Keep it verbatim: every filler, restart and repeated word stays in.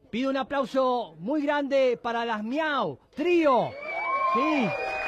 Pido un aplauso muy grande para las Miau Trío. Sí.